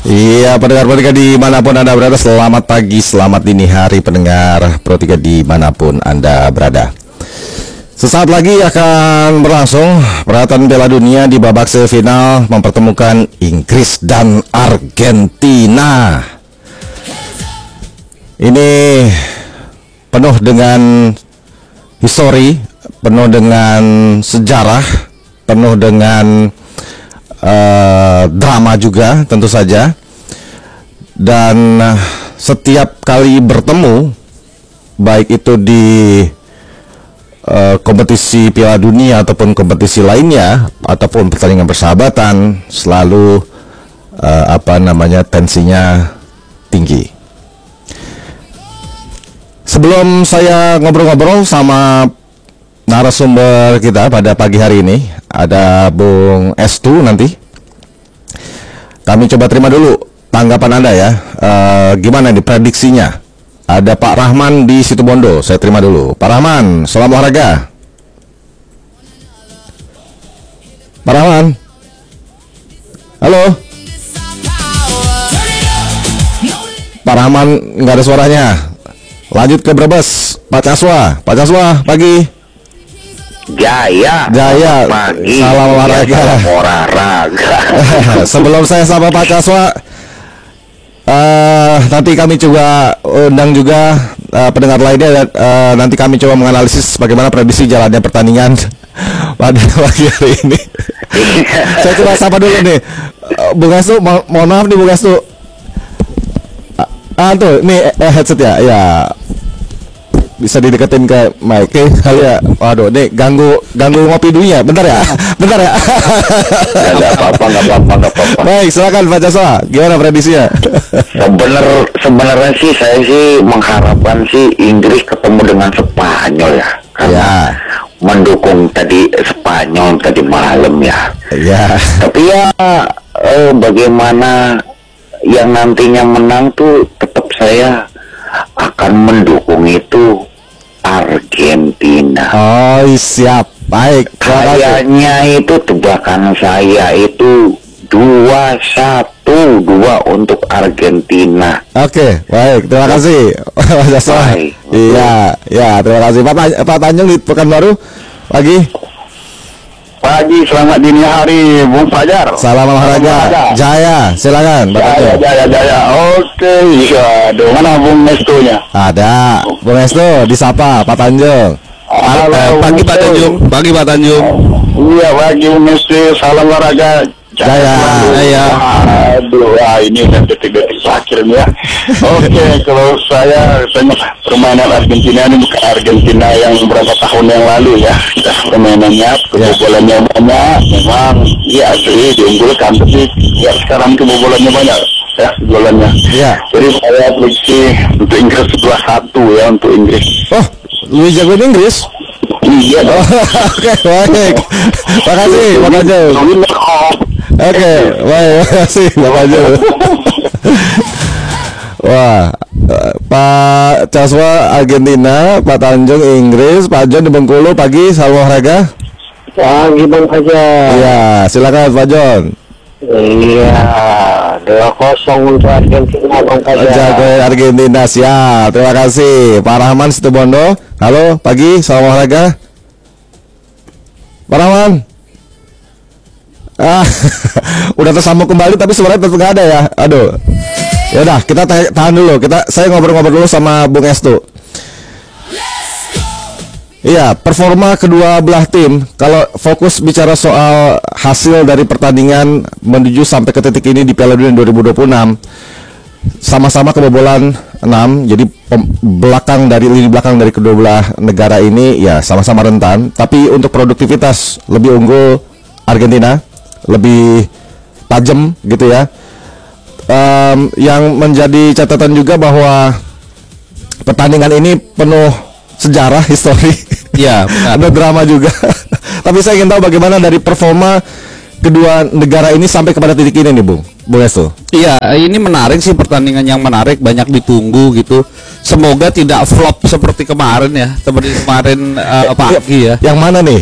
Iya, pendengar Pro 3 dimanapun Anda berada, selamat pagi, selamat dini hari pendengar Pro 3 dimanapun Anda berada. Sesaat lagi akan berlangsung perhelatan Piala Dunia di babak semifinal mempertemukan Inggris dan Argentina. Ini penuh dengan histori, penuh dengan sejarah, penuh dengan drama juga tentu saja. Dan setiap kali bertemu, baik itu di kompetisi Piala Dunia ataupun kompetisi lainnya ataupun pertandingan persahabatan, selalu tensinya tinggi. Sebelum saya ngobrol-ngobrol sama narasumber kita pada pagi hari ini, ada Bung Estu nanti. Kami coba terima dulu tanggapan Anda ya. Gimana nih prediksinya? Ada Pak Rahman di Situbondo. Saya terima dulu. Pak Rahman, salam olahraga. Pak Rahman. Halo. Pak Rahman nggak ada suaranya. Lanjut ke Brebes. Pak Caswa. Pak Caswa, pagi. Jaya pagi. Salam olahraga. Sebelum saya sapa Pak Caswa, nanti kami coba undang juga pendengar lainnya. Nanti kami coba menganalisis bagaimana prediksi jalannya pertandingan pada pagi hari ini. Saya coba sapa dulu nih, Bung Estu. Mohon maaf nih Bung Estu. Tuh, ini headset ya. Ya, bisa dideketin ke mic. Oke, ya. Waduh, nih ganggu ngopi dunia. Bentar ya. Enggak apa-apa. Baik, silakan Pak Caswa. Gimana prediksinya? Sebenarnya sih saya sih mengharapkan sih Inggris ketemu dengan Spanyol ya. Karena mendukung tadi Spanyol tadi malam ya. Iya. Tapi ya bagaimana yang nantinya menang tuh tetap saya akan mendukung itu Argentina. Oh, siap. Baik. Kayaknya itu tebakan saya itu 2-1 untuk Argentina. Oke, baik. Terima kasih. Iya, terima kasih. Pak Tanjung di Pekanbaru pagi. Pagi, selamat dini hari, Bung Fajar. Salam olahraga. Jaya, silakan. Jaya. Oke, iya. Mana Bung Estu-nya? Ada. Bung Estu disapa Pak Tanjung. Pagi Pak Tanjung. Pagi Pak Tanjung. Iya, pagi Bung Estu. Salam olahraga. Jaya. Aduh, ini kan detik-detik terakhir nih ya. Oke, kalau saya permainan Argentina ini bukan Argentina yang beberapa tahun yang lalu ya. Permainannya, kebobolannya banyak. Memang, iya sih diunggulkan, tapi ya sekarang kebobolannya banyak ya kebobolannya. Iya. Jadi saya prediksi untuk Inggris 2-1 ya untuk Inggris. Oh, lu jagoin Inggris? Iya. Oke, baik. Makasih, Pak Tanjung. Oke, baik, makasih Pak Tanjung. Wah, Pak Caswa Argentina, Pak Tanjung Inggris, Pak John di Bengkulu pagi, salam olahraga. Pagi Bang Fajar. Iya, silakan Pak John. Iya, 2-0 untuk Argentina Bang Fajar. Jagoin Argentina, siap. Terima kasih. Pak Rahman Situbondo. Halo, pagi, salam olahraga. Pak Rahman. Udah tersambung kembali tapi suaranya tetap nggak ada ya. Aduh. Ya udah, kita tahan dulu. Saya ngobrol-ngobrol dulu sama Bung Estu. Iya, performa kedua belah tim. Kalau fokus bicara soal hasil dari pertandingan menuju sampai ke titik ini di Piala Dunia 2026, sama-sama kebobolan 6. Jadi lini belakang dari kedua belah negara ini ya sama-sama rentan. Tapi untuk produktivitas lebih unggul Argentina, lebih tajam gitu ya. Yang menjadi catatan juga bahwa pertandingan ini penuh sejarah, histori. Ya, ada drama juga. Tapi saya ingin tahu bagaimana dari performa kedua negara ini sampai kepada titik ini nih, Bung Estu. Iya, ini menarik sih, pertandingan yang menarik, banyak ditunggu gitu. Semoga tidak flop seperti kemarin ya, seperti kemarin pagi ya. Yang mana nih?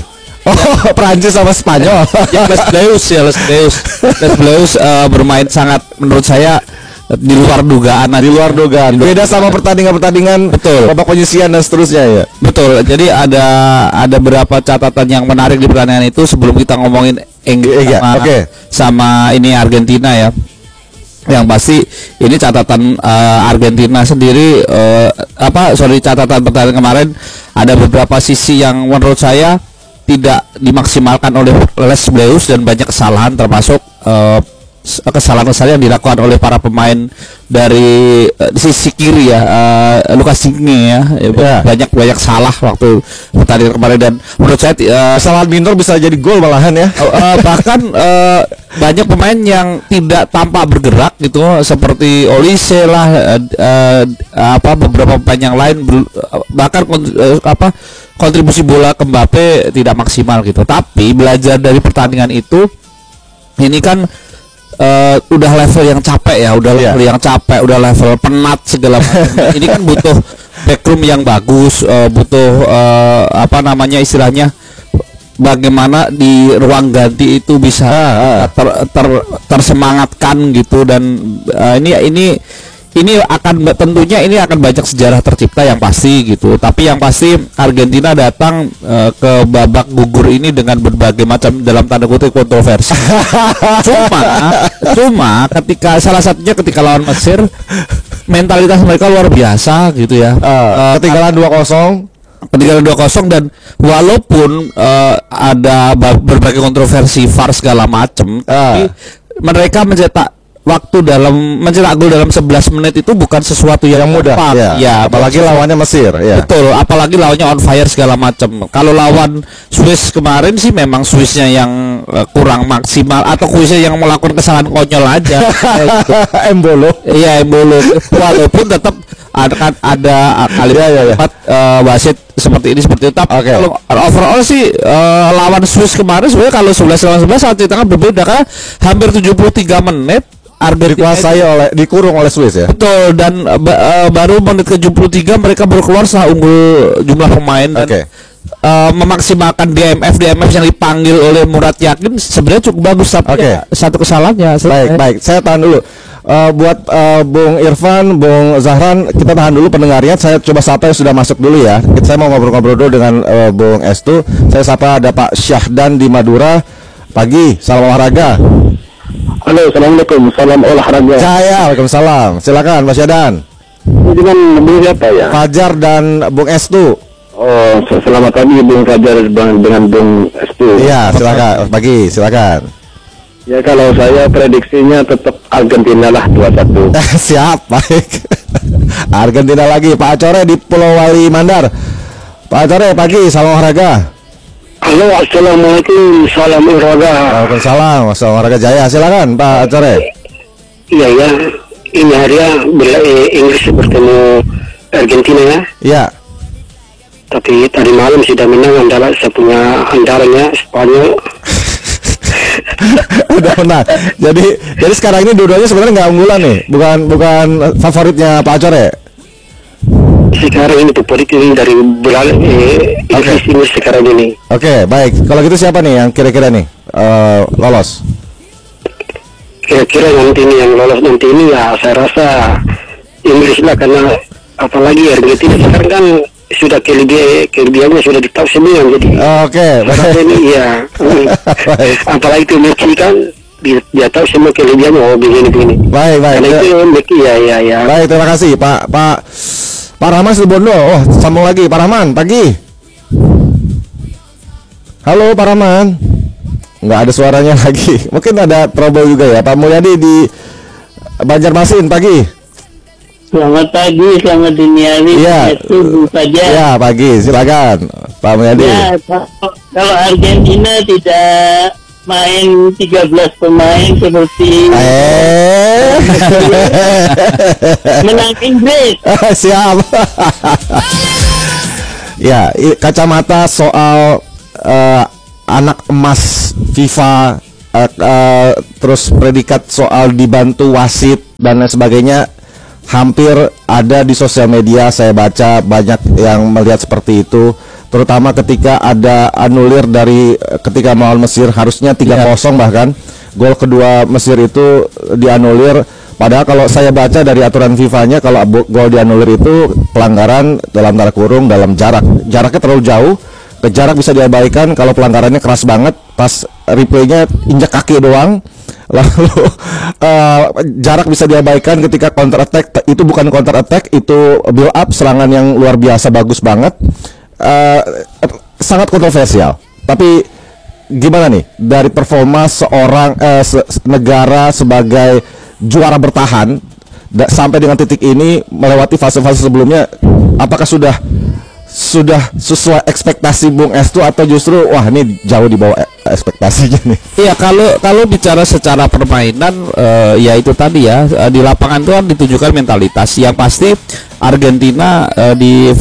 Oh, Prancis sama Spanyol. Ya Les Bleus ya Les Bleus bermain sangat menurut saya di luar dugaan aja. Di luar dugaan. Beda sama pertandingan-pertandingan Betul. babak penyisian dan seterusnya ya. Betul. Jadi ada beberapa catatan yang menarik di pertandingan itu sebelum kita ngomongin Inggris sama ini Argentina ya. Yang pasti ini catatan Argentina sendiri catatan pertandingan kemarin ada beberapa sisi yang menurut saya tidak dimaksimalkan oleh Les Bleus dan banyak kesalahan termasuk kesalahan-kesalahan yang dilakukan oleh para pemain dari sisi kiri ya, Lucas Digne ya, banyak salah waktu pertandingan kemarin dan menurut saya kesalahan minor bisa jadi gol malahan ya. Bahkan banyak pemain yang tidak tampak bergerak gitu seperti Olise lah, beberapa pemain yang lain bahkan kontribusi bola ke Mbappe tidak maksimal gitu. Tapi belajar dari pertandingan itu, ini kan udah level yang capek ya, udah level penat segala macam. Ini kan butuh backroom yang bagus, butuh istilahnya bagaimana di ruang ganti itu bisa tersemangatkan gitu dan ini akan banyak sejarah tercipta yang pasti gitu. Tapi yang pasti Argentina datang ke babak gugur ini dengan berbagai macam dalam tanda kutip kontroversi. cuma salah satunya ketika lawan Mesir mentalitas mereka luar biasa gitu ya. Ketinggalan 2-0 dan walaupun ada berbagai kontroversi VAR segala macam, tapi mereka mencetak gol dalam 11 menit itu bukan sesuatu yang mudah. Ya, apalagi lawannya Mesir ya. Betul, apalagi lawannya on fire segala macam. Kalau lawan Swiss kemarin sih memang Swissnya yang kurang maksimal atau Swiss yang melakukan kesalahan konyol aja. Embolo. Iya, Embolo. Walaupun tetap ada kalimat wasit seperti itu. Tapi kalau overall sih lawan Swiss kemarin sebenarnya kalau 11 lawan 11 saat tangan berbeda karena hampir 73 menit Argentina dikurung oleh Swiss ya. Betul, dan baru menit ke-73 mereka baru keluar setelah unggul jumlah pemain dan memaksimalkan DMF yang dipanggil oleh Murat Yakin sebenarnya cukup bagus tapi satu kesalahannya. Baik, saya tahan dulu. Buat Bung Irfan, Bung Zahran, kita tahan dulu pendengarnya. Saya coba sapa yang sudah masuk dulu ya. Saya mau ngobrol-ngobrol dulu dengan Bung Estu. Saya sapa ada Pak Syahdan di Madura. Pagi, salam olahraga. Halo, assalamualaikum, salam olahraga. Jaya, waalaikumsalam. Silakan Mas Yadan. Dengan Bung siapa ya? Fajar dan Bung Estu. Oh, selamat pagi Bung Fajar dengan Bung Estu. Iya, silakan. Pagi, silakan. Ya kalau saya prediksinya tetap Argentina lah 2-1. Siap, baik. Argentina lagi. Pak Acore di Pulau Wali Mandar. Pak Acore, pagi, salam olahraga. Halo, assalamualaikum, salam olahraga. Waalaikumsalam, salam olahraga Jaya. Silakan Pak Acore. Iya ya, ini hari ya Inggris bertemu Argentina ya. Iya. Tapi tadi malam sudah menang saya punya andalannya Spanyol. Udah menang. Jadi sekarang ini dua-duanya sebenarnya nggak unggulan nih, bukan favoritnya Pak Acore. Sekarang ini favorit ini dari Inggris ini sekarang ini. Oke, baik. Kalau gitu siapa nih yang kira-kira nih lolos? Kira-kira nanti ini yang lolos nanti ini ya saya rasa Inggris lah karena apalagi Argentina sekarang kan sudah kelebihannya sudah ditahu semua jadi. Oke, baik. Ini ya. Apalagi itu Messi kan dia tahu semua kelebihannya begini. Baik. Karena itu Messi ya. Baik, terima kasih Pak Rahman Sibondo. Oh, sambung lagi Pak Rahman, pagi. Halo Pak Rahman. Nggak ada suaranya lagi. Mungkin ada trouble juga ya. Pak Mulyadi di Banjarmasin, pagi. Selamat pagi, selamat dini hari. Iya. Saja. Ya, pagi. Silakan Pak Mulyadi. Ya, kalau Argentina tidak main 13 pemain seperti menang Inggris. Siap. Ya, kacamata soal anak emas FIFA, terus predikat soal dibantu wasit dan lain sebagainya hampir ada di sosial media. Saya baca banyak yang melihat seperti itu. terutama ketika ada anulir dari ketika melawan Mesir, harusnya 3-0 bahkan. Gol kedua Mesir itu dianulir. Padahal kalau saya baca dari aturan FIFA-nya, kalau gol dianulir itu pelanggaran dalam tanda kurung dalam jaraknya terlalu jauh. Jarak bisa diabaikan kalau pelanggarannya keras banget, pas replaynya injak kaki doang. Lalu jarak bisa diabaikan ketika counter attack. Itu bukan counter attack, itu build up, serangan yang luar biasa bagus banget. Sangat kontroversial. Tapi gimana nih dari performa seorang negara sebagai juara bertahan sampai dengan titik ini, melewati fase-fase sebelumnya, apakah sudah sesuai ekspektasi Bung Estu atau justru wah ini jauh di bawah ekspektasinya nih? Iya, kalau bicara secara permainan, ya itu tadi ya, di lapangan itu kan ditunjukkan mentalitas. Yang pasti Argentina di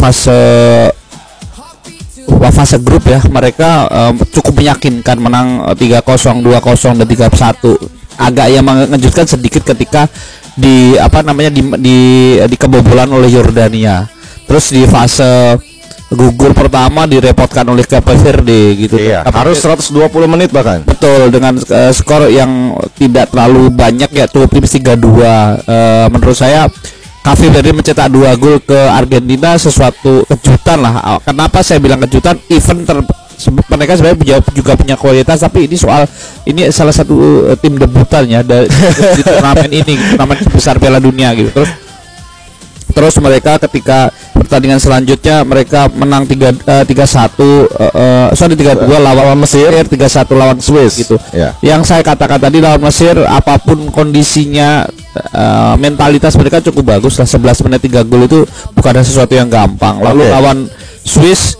fase grup ya, mereka cukup meyakinkan, menang 3-0, 2-0 dan 3-1. Agak yang mengejutkan sedikit ketika di kebobolan oleh Yordania. Terus di fase gugur pertama direpotkan oleh Cape Verde gitu. Iya, harus 120 menit bahkan. Betul, dengan skor yang tidak terlalu banyak ya, cukup tipis 3-2. Menurut saya Cape Verde mencetak 2 gol ke Argentina, sesuatu kejutan lah. Kenapa saya bilang kejutan? Mereka sebenarnya juga punya kualitas, tapi ini salah satu tim debutannya di turnamen ini, turnamen besar Piala Dunia gitu. Terus mereka ketika pertandingan selanjutnya mereka menang 3-2 lawan Mesir, 3-1 lawan Swiss gitu. Yeah. Yang saya katakan tadi, lawan Mesir apapun kondisinya, mentalitas mereka cukup bagus lah. 11 menit 3 gol itu bukan sesuatu yang gampang. Lalu lawan Swiss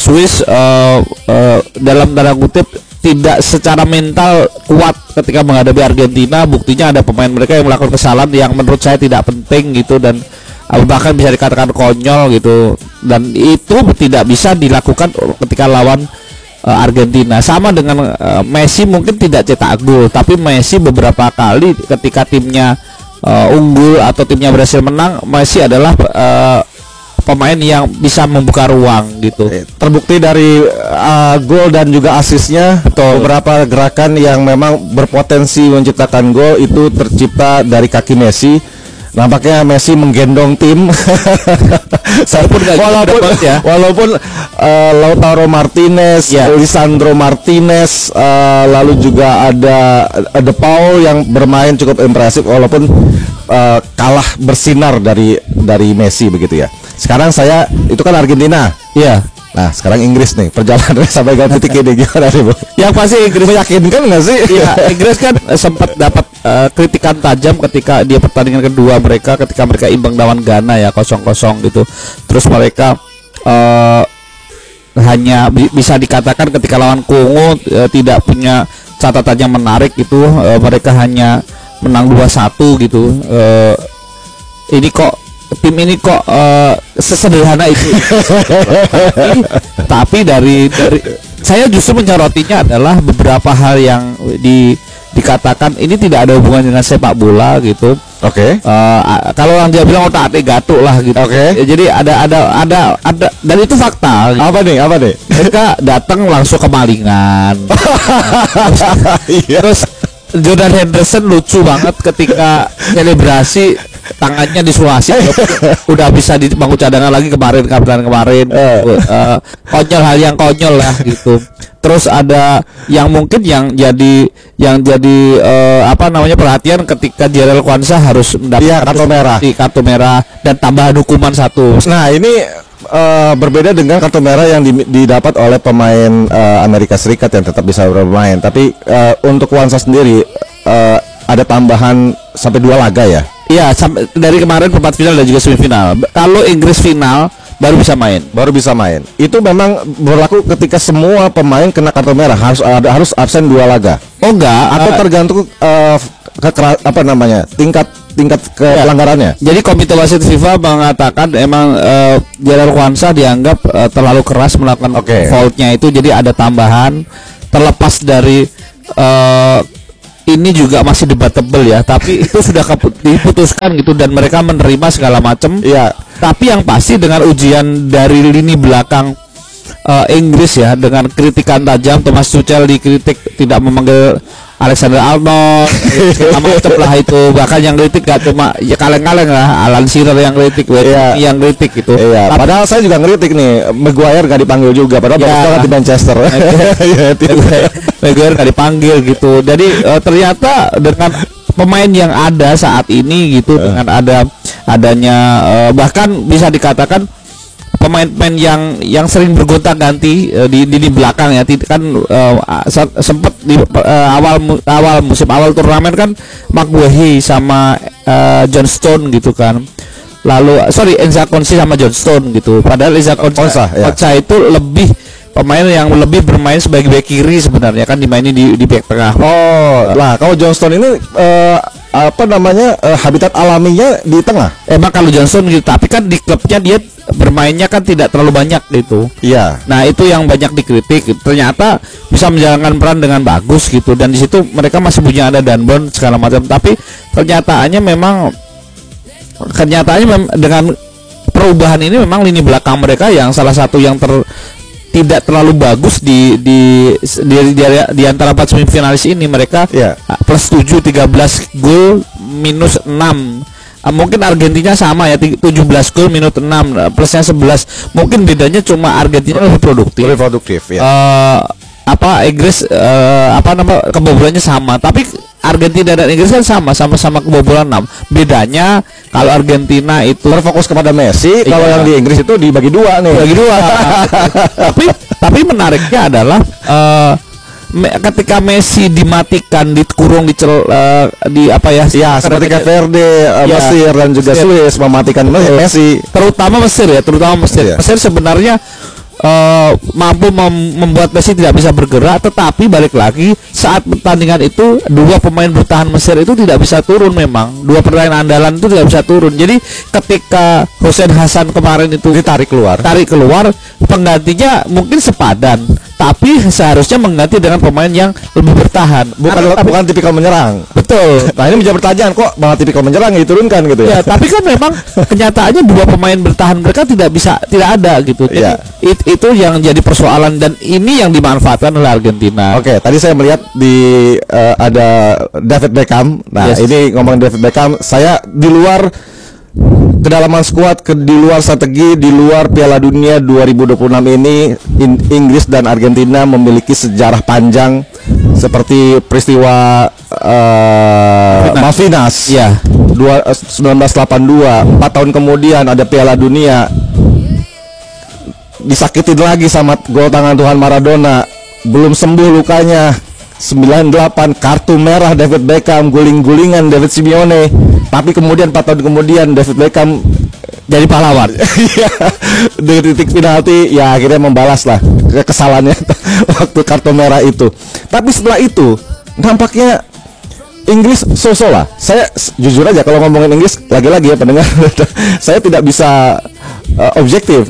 dalam tanda kutip tidak secara mental kuat ketika menghadapi Argentina. Buktinya ada pemain mereka yang melakukan kesalahan yang menurut saya tidak penting gitu, dan bahkan bisa dikatakan konyol gitu, dan itu tidak bisa dilakukan ketika lawan Argentina. Sama dengan Messi mungkin tidak cetak gol, tapi Messi beberapa kali ketika timnya unggul atau timnya berhasil menang, Messi adalah pemain yang bisa membuka ruang gitu. Terbukti dari gol dan juga asisnya. Beberapa gerakan yang memang berpotensi menciptakan gol itu tercipta dari kaki Messi. Nampaknya Messi menggendong tim. Walaupun Lautaro Martinez, Lisandro Martinez, lalu juga ada De Paul yang bermain cukup impresif, walaupun kalah bersinar dari Messi begitu ya. Sekarang itu kan Argentina. Iya. Nah, sekarang Inggris nih, perjalanannya sampai ke titik ini gimana nih, Bu? Yang pasti Inggris meyakinkan nggak sih? Iya, Inggris kan sempat dapat kritikan tajam ketika dia pertandingan kedua mereka, ketika mereka imbang lawan Ghana ya 0-0 gitu. Terus mereka hanya bisa dikatakan ketika lawan Kongo tidak punya catatan yang menarik itu, mereka hanya menang 2-1 gitu. Tim ini kok sesederhana itu. Tapi dari saya justru menyorotinya adalah beberapa hal yang dikatakan ini tidak ada hubungan dengan sepak bola gitu. Oke. Kalau orang dia bilang otak gatuk lah gitu. Oke. Jadi ada dan itu fakta. Apa nih? Mereka datang langsung kemalingan. Terus Jordan Henderson lucu banget ketika selebrasi tangannya disulasi. Udah bisa di bangku cadangan lagi kemarin. Konyol, hal yang konyol lah gitu. Terus ada yang mungkin yang jadi perhatian ketika Jarel Kwanza harus mendapat kartu merah dan tambahan hukuman 1. Nah, ini berbeda dengan kartu merah yang didapat oleh pemain Amerika Serikat yang tetap bisa bermain. Tapi untuk Kwanza sendiri ada tambahan sampai 2 laga ya? Iya, dari kemarin perempat final dan juga semifinal. Kalau Inggris final baru bisa main. Itu memang berlaku ketika semua pemain kena kartu merah, harus absen 2 laga. Oh enggak, atau tergantung tingkat pelanggarannya. Jadi Komite Wasit FIFA mengatakan emang Jarel Kwanza dianggap terlalu keras melakukan faultnya itu, jadi ada tambahan. Terlepas dari ini juga masih debatable ya, tapi itu sudah diputuskan gitu dan mereka menerima segala macam. Iya. Tapi yang pasti dengan ujian dari lini belakang Inggris ya, dengan kritikan tajam. Thomas Tuchel dikritik tidak memanggil Alexander Arnold, segala macam lah itu. Bahkan yang kritik gak cuma ya kaleng-kaleng lah, Alan Shearer yang kritik, yang kritik itu. Iya. Padahal saya juga ngeritik nih, Maguire gak dipanggil juga, padahal bagus banget di Manchester. Maguire gak dipanggil gitu. Jadi ternyata dengan pemain yang ada saat ini gitu, dengan adanya bahkan bisa dikatakan pemain-pemain yang sering bergonta-ganti di belakang ya, kan sempat di awal musim awal turnamen kan Maguire sama John Stone gitu kan. Lalu Enza Konsa sama John Stone gitu. Padahal Enza Konsa itu lebih pemain yang lebih bermain sebagai bek kiri sebenarnya, kan dimainin di bek tengah. Lah kalau John Stone ini habitat alaminya di tengah. Emang kalau Johnson gitu, tapi kan di klubnya dia bermainnya kan tidak terlalu banyak gitu. Iya. Nah, itu yang banyak dikritik. Ternyata bisa menjalankan peran dengan bagus gitu, dan di situ mereka masih punya ada Danburn segala macam, tapi kenyataannya memang dengan perubahan ini memang lini belakang mereka yang salah satu yang tidak terlalu bagus di antara 4 semifinalis ini. Mereka plus 7 13 gol minus 6. Mungkin Argentina sama ya, 17 gol minus 6 plusnya 11. Mungkin bedanya cuma Argentina lebih produktif ya. Inggris kebobolannya sama, tapi Argentina dan Inggris kan sama-sama kebobolan 6. Bedanya kalau Argentina itu terfokus kepada Messi, kalau yang di Inggris itu dibagi dua nih. Tapi menariknya adalah ketika Messi dimatikan, dikurung, seperti Verde, Mesir dan juga Swiss mematikan Messi. Terutama Mesir. Mesir sebenarnya mampu membuat Messi tidak bisa bergerak, tetapi balik lagi saat pertandingan itu dua pemain bertahan Mesir itu tidak bisa turun. Memang dua pemain andalan itu tidak bisa turun. Jadi ketika Hussein Hassan kemarin itu tarik keluar, penggantinya mungkin sepadan, tapi seharusnya mengganti dengan pemain yang lebih bertahan, bukan tipikal menyerang. Betul. Nah, ini menjadi pertanyaan, kok malah tipikal menyerang yang diturunkan gitu ya. Tapi kan memang kenyataannya dua pemain bertahan mereka tidak ada gitu. Jadi itu yang jadi persoalan, dan ini yang dimanfaatkan oleh Argentina. Oke, tadi saya melihat ada David Beckham. Nah, ini ngomong David Beckham, saya di luar kedalaman skuad, di luar strategi, di luar Piala Dunia 2026 ini, Inggris dan Argentina memiliki sejarah panjang seperti peristiwa Malvinas. 1982, 4 tahun kemudian ada Piala Dunia, disakitin lagi sama gol tangan Tuhan Maradona, belum sembuh lukanya. 98 kartu merah David Beckham, guling-gulingan David Simeone, tapi kemudian 4 tahun kemudian David Beckham jadi pahlawan. Di titik penalti ya akhirnya membalas lah kesalahannya waktu kartu merah itu. Tapi setelah itu nampaknya Inggris so-so lah. Saya jujur aja kalau ngomongin Inggris, lagi-lagi ya pendengar, saya tidak bisa objektif.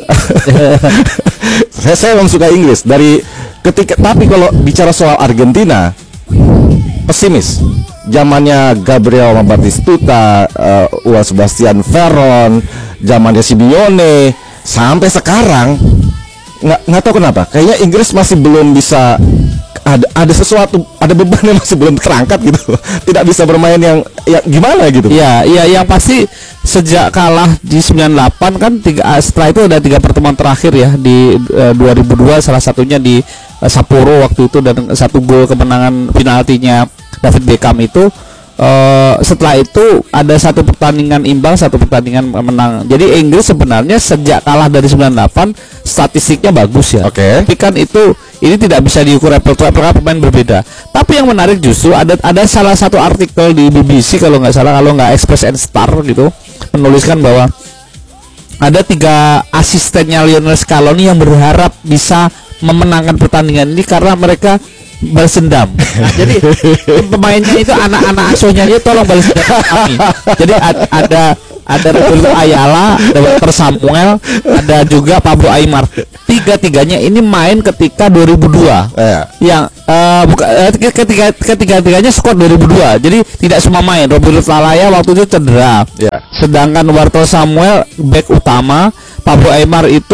saya memang suka Inggris dari ketika, tapi kalau bicara soal Argentina, pesimis. Zamannya Gabriel Batistuta, Juan Sebastian Veron, zamannya Simeone, sampai sekarang nggak tahu kenapa. Kayaknya Inggris masih belum bisa, ada sesuatu, ada beban yang masih belum terangkat gitu. Tidak bisa bermain yang gimana gitu. Iya, yang pasti sejak kalah di 98 kan setelah itu ada 3 pertemuan terakhir ya di 2002, salah satunya di Sapporo waktu itu, dan 1 gol kemenangan penaltinya David Beckham itu. Setelah itu ada 1 pertandingan imbang, 1 pertandingan menang. Jadi Inggris sebenarnya sejak kalah dari 98 statistiknya bagus ya. Tapi kan ini tidak bisa diukur apple-to-apple, pemain berbeda. Tapi yang menarik justru ada salah satu artikel di BBC kalau nggak salah, kalau nggak Express and Star gitu, menuliskan bahwa ada 3 asistennya Lionel Scaloni yang berharap bisa memenangkan pertandingan ini karena mereka balas dendam. Nah, jadi pemainnya itu anak-anak asuhnya itu tolong balas dendam kami. Jadi ada Roberto Ayala, ada Walter Samuel, ada juga Pablo Aimar. Tiga-tiganya ini main ketika 2002. Yang ketiga-tiganya skor 2002. Jadi tidak semua main. Roberto Ayala waktu itu cedera. Sedangkan Walter Samuel back utama, Pablo Aimar itu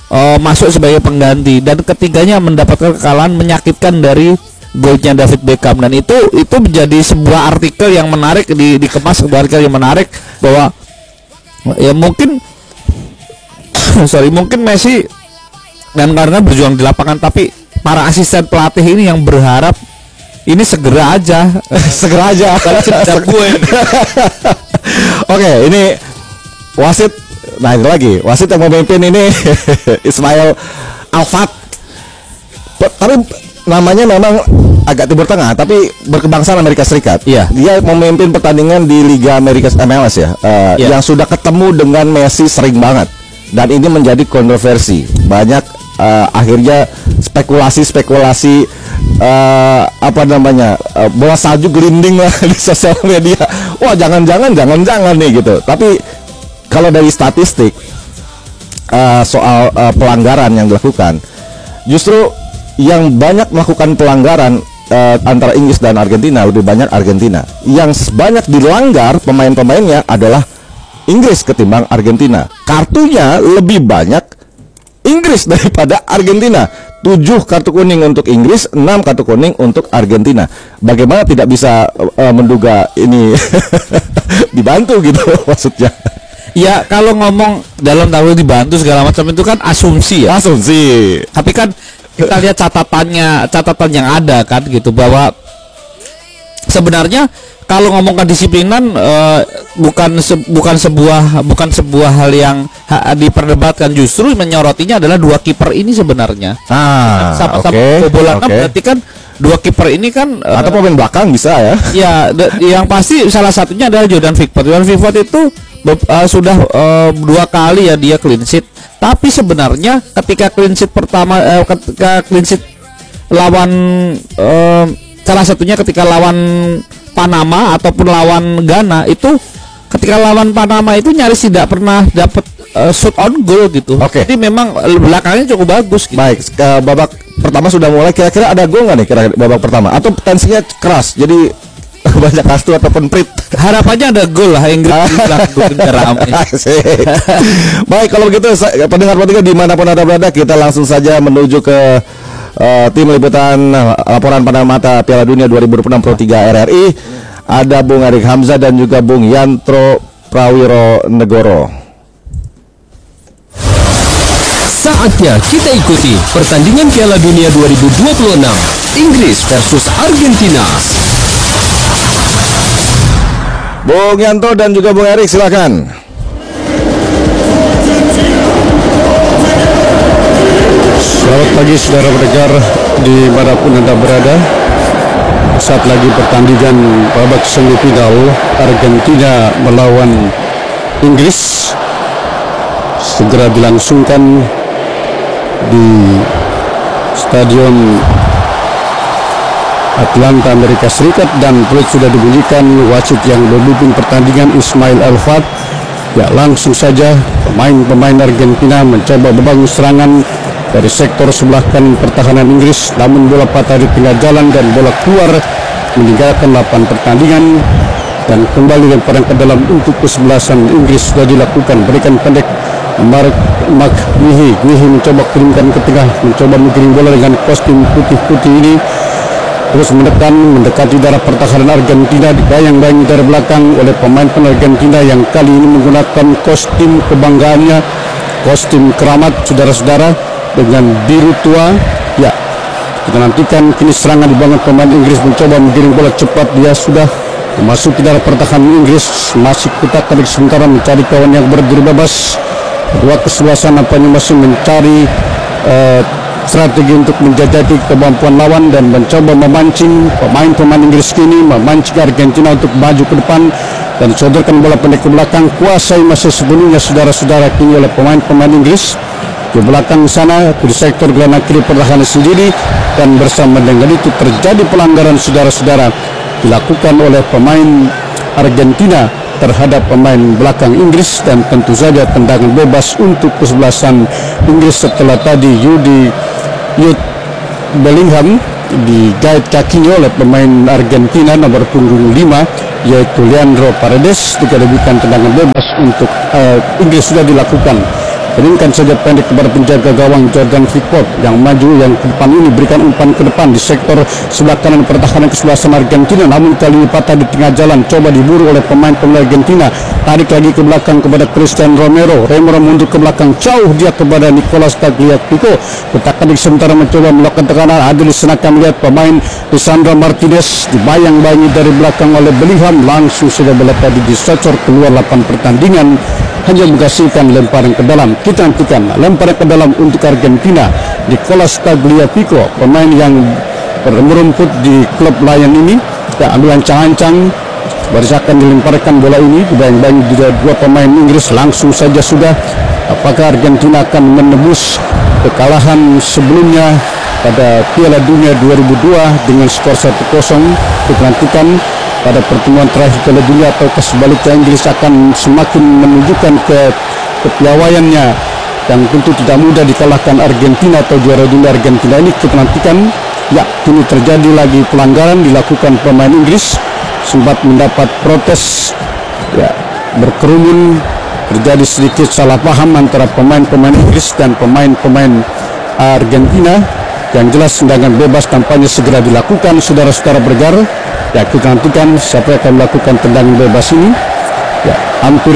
masuk sebagai pengganti, dan ketiganya mendapatkan kekalahan menyakitkan dari golnya David Beckham. Dan itu menjadi sebuah artikel yang menarik, dikemas sebuah artikel yang menarik bahwa ya mungkin mungkin Messi dan karena berjuang di lapangan, tapi para asisten pelatih ini yang berharap ini segera aja gue. Oke, ini wasit. Nah, ini lagi wasit yang memimpin ini Ismail Alfat. Tapi namanya memang agak Timur Tengah, tapi berkebangsaan Amerika Serikat. Iya. Dia memimpin pertandingan di Liga Amerika MLS ya, yang sudah ketemu dengan Messi sering banget. Dan ini menjadi kontroversi. Banyak akhirnya spekulasi bola salju gelinding lah di sosial media. Wah, jangan nih gitu. Tapi kalau dari statistik soal pelanggaran yang dilakukan, justru yang banyak melakukan pelanggaran antara Inggris dan Argentina, lebih banyak Argentina. Yang banyak dilanggar pemain-pemainnya adalah Inggris ketimbang Argentina. Kartunya lebih banyak Inggris daripada Argentina. 7 kartu kuning untuk Inggris, 6 kartu kuning untuk Argentina. Bagaimana tidak bisa menduga ini dibantu gitu maksudnya? Ya, kalau ngomong dalam tahun dibantu segala macam itu kan asumsi ya. Asumsi. Tapi kan kita lihat catatan yang ada kan gitu, bahwa sebenarnya kalau ngomong kedisiplinan bukan sebuah hal yang diperdebatkan. Justru menyorotinya adalah dua kiper ini sebenarnya. Sama-sama kebobolan kan, berarti kan dua kiper ini kan atau pemain belakang bisa ya. Ya, yang pasti salah satunya adalah Jordan Pickford. Jordan Pickford itu sudah 2 kali ya dia clean sheet. Tapi sebenarnya ketika clean sheet pertama, ketika clean sheet lawan salah satunya ketika lawan Panama ataupun lawan Ghana, itu ketika lawan Panama itu nyaris tidak pernah dapat shoot on goal gitu. Jadi memang belakangnya cukup bagus gitu. Baik, babak pertama sudah mulai, kira-kira ada gol nggak nih kira-kira babak pertama, atau tensinya keras jadi banyak kartu ataupun prit? Harapannya ada gol lah, Inggris ramai. Baik, kalau begitu pendengar-pendengar dimanapun Anda berada, kita langsung saja menuju ke tim liputan laporan pada mata Piala Dunia 2026 Pro 3 RRI. Ada Bung Erik Hamzah dan juga Bung Yantro Prawiro Negoro. Saatnya kita ikuti pertandingan Piala Dunia 2026 Inggris versus Argentina. Bung Yanto dan juga Bung Erik, silakan. Selamat pagi saudara pendengar dimanapun Anda berada. Saat lagi pertandingan babak semifinal Argentina melawan Inggris segera dilangsungkan di Stadion Atlanta Amerika Serikat, dan peluit sudah dibunyikan. Wasit yang memimpin pertandingan Ismail Alfat. Ya, langsung saja pemain-pemain Argentina mencoba membangun serangan dari sektor sebelah kanan pertahanan Inggris, namun bola patah di tengah jalan dan bola keluar meninggalkan lapangan pertandingan dan kembali lemparan ke dalam untuk kesebelasan Inggris. Sudah dilakukan, berikan pendek Mark Guehi mencoba kirimkan ke tengah, mencoba menggiring bola dengan kostum putih-putih ini, terus mendekati darah pertahanan Argentina, dibayang-bayangi dari belakang oleh pemain Argentina yang kali ini menggunakan kostum kebanggaannya, kostum keramat saudara-saudara, dengan biru tua. Ya, kita nantikan kini serangan dibangun pemain Inggris, mencoba menggiring bola cepat. Dia sudah memasuki darah pertahanan Inggris, masih kutak-kutik sementara mencari kawan yang berdiri bebas. Kedua kesebelasan nampaknya masih mencari strategi untuk menjajaki kemampuan lawan dan mencoba memancing pemain-pemain Inggris kini, memancing Argentina untuk maju ke depan dan disodorkan bola pendek ke belakang. Kuasai masih sepenuhnya saudara-saudara kini oleh pemain-pemain Inggris. Di belakang sana di sektor gelandang kiri pertahanan sendiri, dan bersama dengan itu terjadi pelanggaran saudara-saudara dilakukan oleh pemain Argentina terhadap pemain belakang Inggris, dan tentu saja tendangan bebas untuk kesebelasan Inggris setelah tadi Jude Bellingham digait kakinya oleh pemain Argentina nomor punggung 5 yaitu Leandro Paredes. Diberikan tendangan bebas untuk Inggris sudah dilakukan. Kirimkan saja pendek kepada penjaga gawang Jordan Pickford yang maju, yang ke depan ini berikan umpan ke depan di sektor sebelah kanan pertahanan kesebelasan Argentina, namun kali ini patah di tengah jalan, coba diburu oleh pemain Argentina, tarik lagi ke belakang kepada Christian Romero mundur ke belakang, jauh dia kepada Nicolas Tagliafico, letakkan di sementara mencoba melakukan tekanan, ada di sana kami lihat pemain Lisandro Martinez dibayang-bayangi dari belakang oleh Bellingham, langsung sudah bola tadi disocor keluar lapangan pertandingan, hanya menghasilkan lemparan ke dalam. Kita nantikan lemparan ke dalam untuk Argentina. Nicolas Tagliafico, pemain yang merumput di klub Lion ini, ya, ambil ancang-ancang berdasarkan dilemparkan bola ini, dibayang-bayangi dua pemain Inggris, langsung saja sudah. Apakah Argentina akan menebus kekalahan sebelumnya pada Piala Dunia 2002 dengan skor 1-0? Kita nantikan pada pertemuan terakhir Piala Dunia, ataukah sebaliknya Inggris akan semakin menunjukkan kepiawaiannya yang tentu tidak mudah dikalahkan Argentina atau juara dunia Argentina ini. Kita nantikan. Ya, kini terjadi lagi pelanggaran dilakukan pemain Inggris, sempat mendapat protes, ya, berkerumun, terjadi sedikit salah paham antara pemain-pemain Inggris dan pemain-pemain Argentina. Yang jelas tendangan bebas tampaknya segera dilakukan, saudara-saudara bergar. Ya, kita nantikan siapa yang akan melakukan tendangan bebas ini. Ya, hampir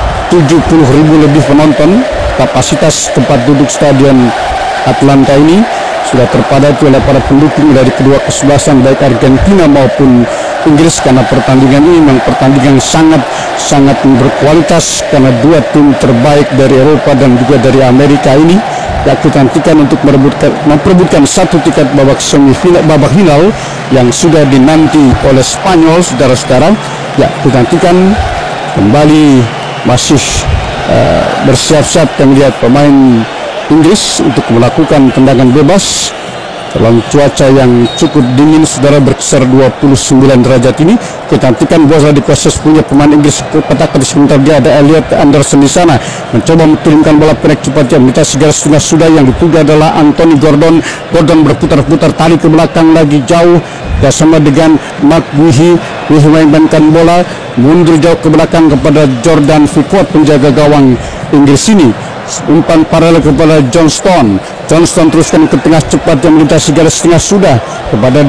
70.000 lebih penonton kapasitas tempat duduk stadion Atlanta ini sudah terpadati oleh para pendukung dari kedua kesebelasan baik Argentina maupun Inggris, karena pertandingan ini memang pertandingan sangat berkualitas, karena dua tim terbaik dari Eropa dan juga dari Amerika ini. Ya, kita nantikan untuk memperebutkan satu tiket babak final yang sudah dinanti oleh Spanyol, saudara-saudara. Ya, kita nantikan kembali masih bersiap-siap yang melihat pemain Inggris untuk melakukan tendangan bebas dalam cuaca yang cukup dingin, saudara, berkisar 29 derajat ini. Kita nantikan bola di proses punya pemain Inggris kepetakan. Sebentar dia ada Elliot Anderson di sana mencoba mengirimkan bola pendek cepat yang minta segera sudah yang dituju adalah Anthony Gordon berputar-putar, tarik ke belakang lagi jauh bersama dengan Mark Guehi memainkan bola mundur jauh ke belakang kepada Jordan Pickford, penjaga gawang Inggris ini. Umpan paralel kepada Johnston teruskan ke tengah cepat yang melintasi garis tengah sudah kepada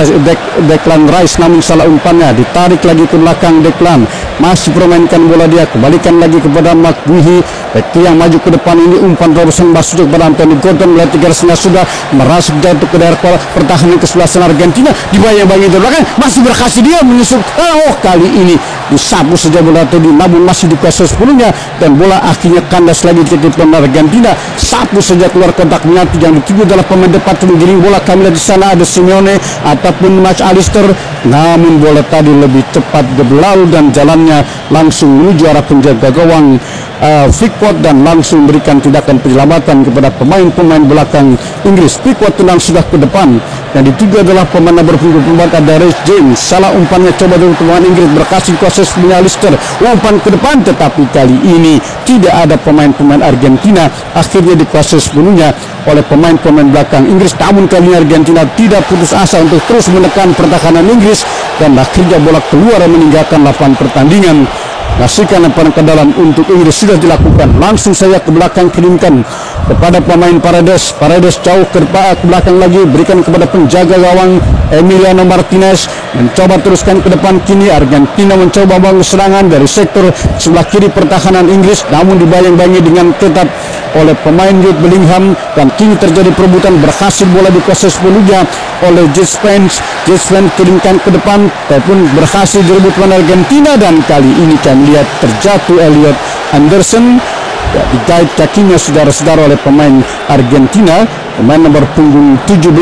Declan Rice, namun salah umpannya, ditarik lagi ke belakang. Declan masih permainkan bola, dia kembalikan lagi kepada Mark Guehi, yang maju ke depan ini. Umpan terobosan masuk kepada Anthony Gordon melewati garis tengah sudah merasuk jatuh ke daerah pertahanan kesebelasan Argentina, dibayang-bayangi dari belakang, masih berhasil dia menyusup. Kali ini disapu saja bola tadi, namun masih dikuasai sepuluhnya dan bola akhirnya kandas lagi ke pemain Argentina. Sapu saja keluar kotak penalti yang dituju adalah pemain depan, menggiring bola. Kami lihat di sana ada Simeone ataupun Max Alister, namun bola tadi lebih cepat berlalu dan jalannya langsung menuju arah penjaga gawang Pickford dan langsung berikan tindakan penyelamatan kepada pemain-pemain belakang Inggris. Pickford tenang sudah ke depan, yang dituju adalah pemain nomor 24 ada Reece James. Salah umpannya coba dari pemain Inggris, berhasil proses punya Alister, umpan ke depan, tetapi kali ini tidak ada pemain-pemain Argentina, akhirnya dikuasai sepenuhnya oleh pemain-pemain belakang Inggris. Namun kali ini Argentina tidak putus asa untuk terus menekan pertahanan Inggris dan akhirnya bola keluar meninggalkan lapangan pertandingan. Kasihkan lemparan ke dalam untuk Inggris sudah dilakukan, langsung saya ke belakang kirimkan kepada pemain Paredes jauh ke belakang lagi, berikan kepada penjaga gawang Emiliano Martinez, mencoba teruskan ke depan. Kini Argentina mencoba bangun serangan dari sektor sebelah kiri pertahanan Inggris, namun dibayang-bayangi dengan ketat oleh pemain Jude Bellingham dan kini terjadi perebutan, berhasil bola dikuasai sepenuhnya oleh Jesse Spence kirimkan ke depan ataupun berhasil direbut oleh Argentina dan kali ini kami lihat terjatuh Elliot Anderson, ya, digait kakinya saudara-saudara oleh pemain Argentina, pemain nomor punggung 17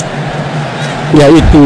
yaitu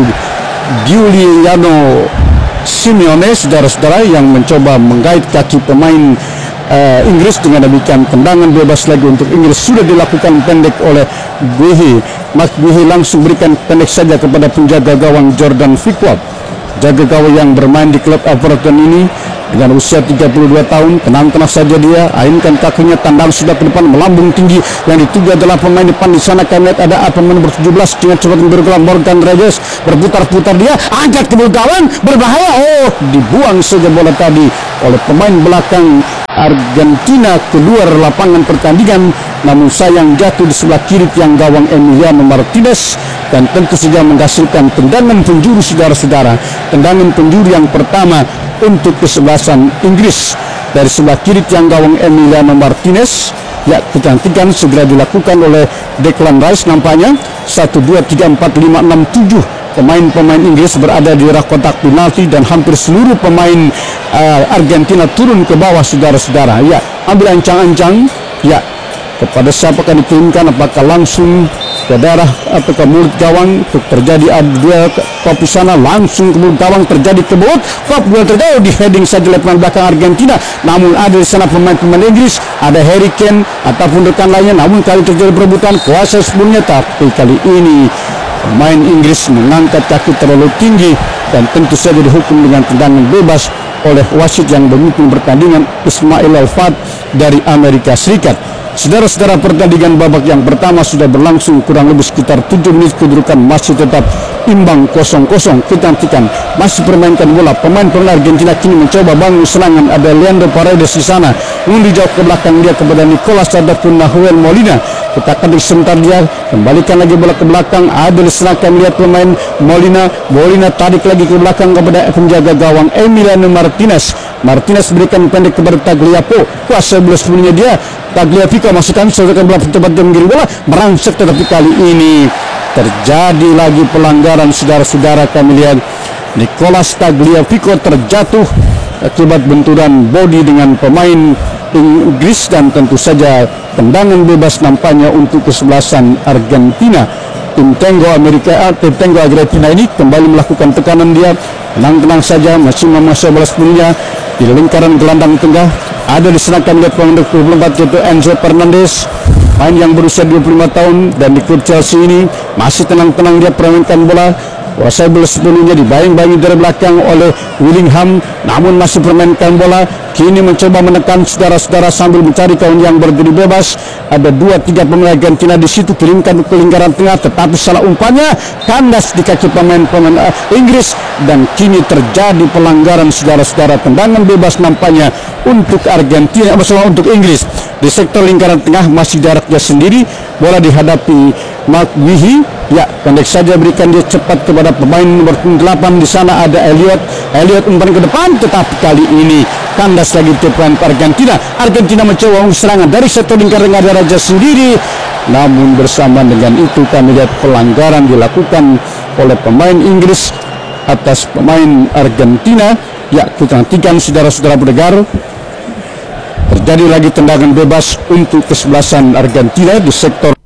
Giuliano Simeone, saudara-saudara, yang mencoba menggait kaki pemain Inggris. Dengan demikian tendangan bebas lagi untuk Inggris sudah dilakukan pendek oleh Guehi. Mark Guehi langsung berikan pendek saja kepada penjaga gawang Jordan Pickford, jaga gawang yang bermain di klub Everton ini dengan usia 32 tahun. Tenang-tenang saja dia, ainkan kakinya, tandang sudah ke depan, melambung tinggi. Yang dituju adalah pemain depan di sana. Kami lihat ada pemain nomor 17 dengan cepat bergerak, Morgan Reyes, berputar-putar dia, angkat ke gawang, berbahaya. Dibuang saja bola tadi oleh pemain belakang Argentina keluar lapangan pertandingan, namun sayang jatuh di sebelah kiri tiang gawang Emiliano Martinez dan tentu saja menghasilkan tendangan penjuru, saudara-saudara. Tendangan penjuru yang pertama untuk kesebelasan Inggris dari sebelah kiri tiang gawang Emiliano Martinez. Ya, kecantikan segera dilakukan oleh Declan Rice nampaknya. 1, 2, 3, 4, 5, 6, 7 pemain-pemain Inggris berada di arah kotak penalti dan hampir seluruh pemain Argentina turun ke bawah, saudara-saudara. Ya, ambil ancang-ancang. Ya, kepada siapa akan dikirimkan, apakah langsung ke daerah atau ke mulut gawang untuk terjadi duel kop di sana, langsung ke mulut gawang terjadi kebut kop, duel terjadi di heading saja oleh pemain belakang Argentina, namun ada di sana pemain-pemain Inggris, ada Harry Kane ataupun rekan lainnya, namun kali terjadi perebutan kuasa sebelumnya, tapi kali ini pemain Inggris mengangkat kaki terlalu tinggi dan tentu saja dihukum dengan tendangan bebas oleh wasit yang memimpin pertandingan, Ismail Alfat dari Amerika Serikat. Saudara-saudara, pertandingan babak yang pertama sudah berlangsung kurang lebih sekitar 7 menit, kedudukan masih tetap imbang 0-0. Kecantikan masih permainkan bola. Pemain-pemain Argentina kini mencoba bangun serangan. Ada Leandro Paredes di sana, mengundi jauh ke belakang dia kepada Nicolas ataupun Nahuel Molina. Kita akan sebentar dia kembalikan lagi bola ke belakang. Ada diserahkan, lihat pemain Molina tarik lagi ke belakang kepada penjaga gawang Emiliano Martinez. Martinez berikan pendek kepada Tagliafico. Kuasa bola sebelumnya dia Tagliafico masih kami saudara bola tempat dia mengirim bola merangsek, tetapi kali ini terjadi lagi pelanggaran, saudara-saudara. Kami lihat Nicolas Tagliafico terjatuh akibat benturan bodi dengan pemain Inggris dan tentu saja tendangan bebas nampaknya untuk kesebelasan Argentina. Tim Tango Argentina ini kembali melakukan tekanan, dia tenang-tenang saja masih menguasai bola sebelumnya di lingkaran gelandang tengah. Ada diserahkan oleh pemain 24 yaitu Enzo Fernandez, main yang berusia 25 tahun dan di klub Chelsea ini masih tenang-tenang dia permainkan bola. Kuasai bola sebelumnya dibayang-bayangi dari belakang oleh Willingham, namun masih permainkan bola. Kini mencoba menekan, saudara-saudara, sambil mencari kawan yang berdiri bebas. Ada 2-3 pemain Argentina di situ, kirimkan ke lingkaran tengah, tetapi salah umpannya kandas di kaki pemain-pemain Inggris dan kini terjadi pelanggaran, saudara-saudara. Tendangan bebas nampaknya untuk Argentina, bersama untuk Inggris di sektor lingkaran tengah, masih jaraknya sendiri. Bola dihadapi Mark Wihi. Ya, pendek saja berikan dia cepat kepada pemain nomor 8 di sana, ada Elliot umpan ke depan, tetapi kali ini kandas lagi pemain Argentina. Argentina mencoba serangan dari sektor lingkaran ada raja sendiri, namun bersamaan dengan itu kami lihat pelanggaran dilakukan oleh pemain Inggris atas pemain Argentina. Ya, kita nantikan, saudara-saudara pendengar, terjadi lagi tendangan bebas untuk kesebelasan Argentina di sektor